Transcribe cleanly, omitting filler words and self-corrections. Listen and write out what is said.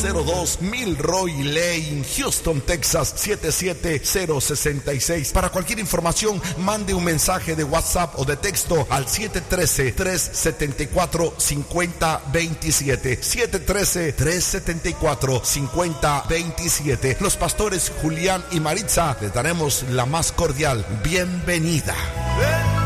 202 Milroy Lane, Houston, Texas 77066. Para cualquier información, mande un mensaje de WhatsApp o de texto al 713-374-5027. 713-374-5027. Los pastores Julián y Maritza les daremos la más cordial bienvenida.